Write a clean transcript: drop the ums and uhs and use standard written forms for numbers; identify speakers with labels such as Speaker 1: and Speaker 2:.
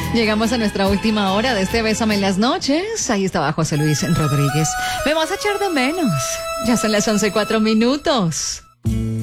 Speaker 1: Llegamos a nuestra última hora de este Bésame en las noches. Ahí estaba José Luis Rodríguez. Me vas a echar de menos. Ya son las 11:04.